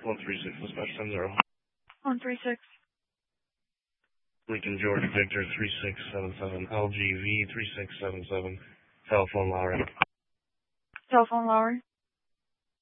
136 dispatch 10-0. 136. Lincoln George Victor 3677, LGV 3677, telephone Lowry. Telephone Lowry.